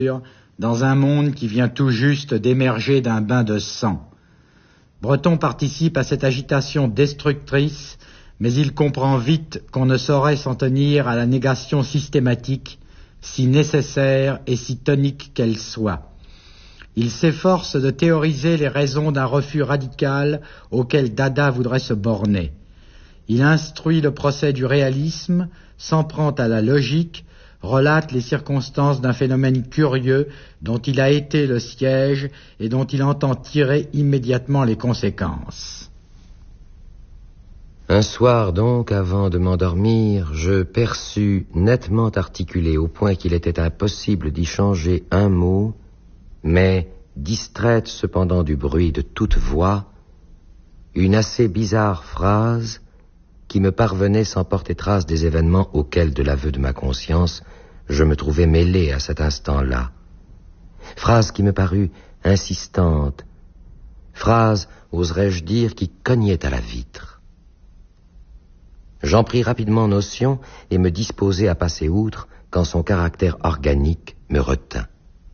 dans un monde qui vient tout juste d'émerger d'un bain de sang. Breton participe à cette agitation destructrice, mais il comprend vite qu'on ne saurait s'en tenir à la négation systématique, si nécessaire et si tonique qu'elle soit. Il s'efforce de théoriser les raisons d'un refus radical auquel Dada voudrait se borner. Il instruit le procès du réalisme, s'en prend à la logique, relate les circonstances d'un phénomène curieux dont il a été le siège et dont il entend tirer immédiatement les conséquences. Un soir donc, avant de m'endormir, je perçus nettement articulé au point qu'il était impossible d'y changer un mot, mais distraite cependant du bruit de toute voix, une assez bizarre phrase qui me parvenait sans porter trace des événements auxquels, de l'aveu de ma conscience, je me trouvais mêlé à cet instant-là. Phrase qui me parut insistante, phrase, oserais-je dire, qui cognait à la vitre. J'en pris rapidement notion et me disposai à passer outre quand son caractère organique me retint.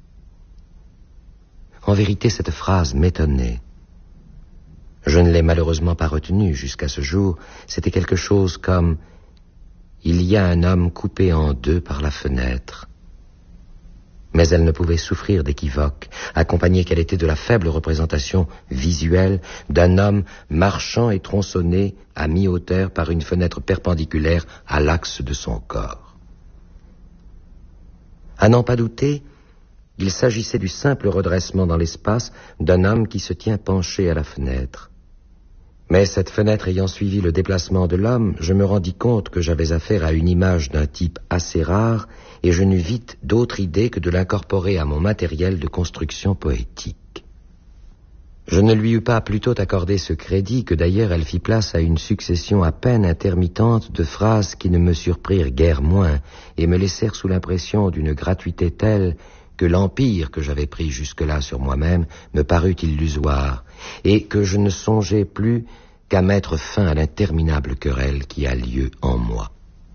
En vérité, cette phrase m'étonnait. Je ne l'ai malheureusement pas retenue jusqu'à ce jour. C'était quelque chose comme « Il y a un homme coupé en deux par la fenêtre ». Mais elle ne pouvait souffrir d'équivoque, accompagnée qu'elle était de la faible représentation visuelle d'un homme marchant et tronçonné à mi-hauteur par une fenêtre perpendiculaire à l'axe de son corps. À n'en pas douter, il s'agissait du simple redressement dans l'espace d'un homme qui se tient penché à la fenêtre. Mais cette fenêtre ayant suivi le déplacement de l'homme, je me rendis compte que j'avais affaire à une image d'un type assez rare et je n'eus vite d'autre idée que de l'incorporer à mon matériel de construction poétique. Je ne lui eus pas plutôt accordé ce crédit que d'ailleurs elle fit place à une succession à peine intermittente de phrases qui ne me surprirent guère moins et me laissèrent sous l'impression d'une gratuité telle que l'empire que j'avais pris jusque-là sur moi-même me parut illusoire, et que je ne songeais plus qu'à mettre fin à l'interminable querelle qui a lieu en moi.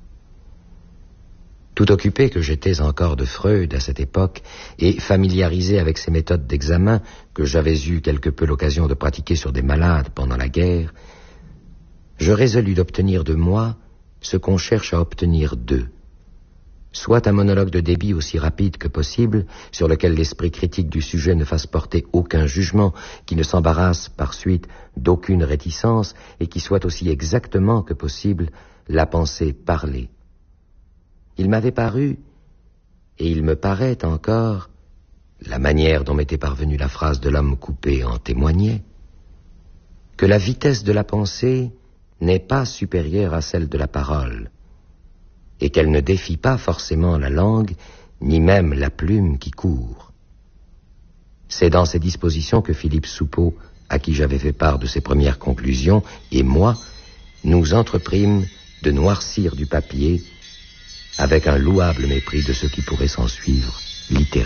Tout occupé que j'étais encore de Freud à cette époque, et familiarisé avec ses méthodes d'examen que j'avais eu quelque peu l'occasion de pratiquer sur des malades pendant la guerre, je résolus d'obtenir de moi ce qu'on cherche à obtenir d'eux. Soit un monologue de débit aussi rapide que possible, sur lequel l'esprit critique du sujet ne fasse porter aucun jugement, qui ne s'embarrasse par suite d'aucune réticence, et qui soit aussi exactement que possible la pensée parlée. Il m'avait paru, et il me paraît encore, la manière dont m'était parvenue la phrase de l'homme coupé en témoignait, que la vitesse de la pensée n'est pas supérieure à celle de la parole, et qu'elle ne défie pas forcément la langue, ni même la plume qui court. C'est dans ces dispositions que Philippe Soupeau, à qui j'avais fait part de ses premières conclusions, et moi, nous entreprîmes de noircir du papier avec un louable mépris de ce qui pourrait s'en suivre littéralement.